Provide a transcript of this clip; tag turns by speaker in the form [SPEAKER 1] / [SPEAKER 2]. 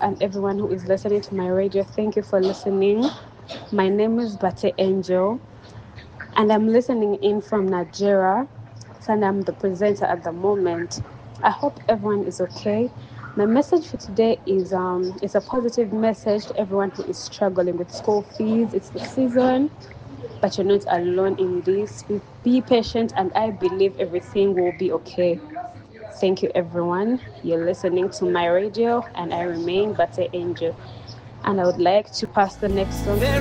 [SPEAKER 1] and everyone who is listening to my radio. Thank you for listening. My name is Bate Angel, and I'm listening in from Nigeria, and I'm the presenter at the moment. I hope everyone is okay. My message for today is a positive message to everyone who is struggling with school fees. It's the season, but you're not alone in this. Be patient, and I believe everything will be okay. Thank you, everyone. You're listening to my radio, and I remain Bate Angel. And I would like to pass the next song.